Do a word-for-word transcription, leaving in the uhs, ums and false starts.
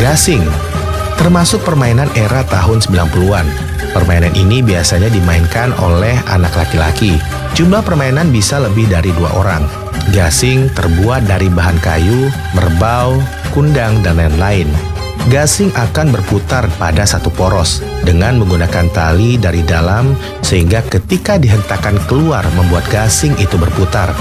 Gasing termasuk permainan era tahun sembilan puluhan. Permainan ini biasanya dimainkan oleh anak laki-laki. Jumlah permainan bisa lebih dari dua orang. Gasing terbuat dari bahan kayu, merbau, kundang, dan lain-lain. Gasing akan berputar pada satu poros dengan menggunakan tali dari dalam sehingga ketika dihentakkan keluar membuat gasing itu berputar.